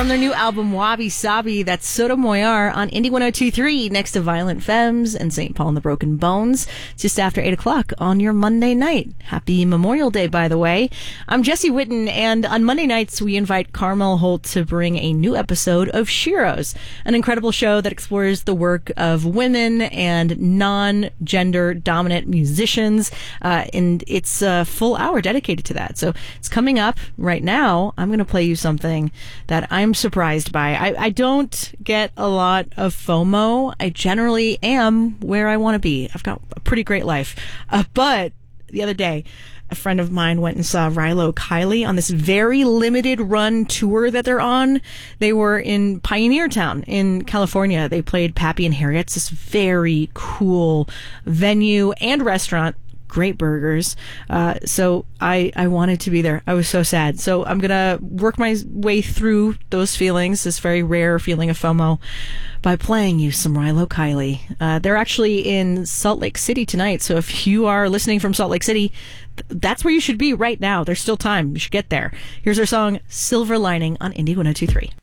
From their new album, Wabi Sabi, that's Soto Moyar on Indie 102.3 next to Violent Femmes and St. Paul and the Broken Bones, just after 8 o'clock on your Monday night. Happy Memorial Day, by the way. I'm Jesse Whitten, and on Monday nights, we invite Carmel Holt to bring a new episode of Sheroes, an incredible show that explores the work of women and non-gender dominant musicians, and it's a full hour dedicated to that. So it's coming up right now. I'm going to play you something that I'm surprised by. I don't get a lot of FOMO. I generally am where I want to be. I've got a pretty great life. But the other day, a friend of mine went and saw Rilo Kiley on this very limited run tour that they're on. They were in Pioneer Town in California. They played Pappy and Harriet's, this very cool venue and restaurant. Great burgers. So I wanted to be there. I was so sad. So I'm going to work my way through those feelings, this very rare feeling of FOMO, by playing you some Rilo Kiley. They're actually in Salt Lake City tonight. So if you are listening from Salt Lake City, that's where you should be right now. There's still time. You should get there. Here's our song, Silver Lining, on Indie 102.3.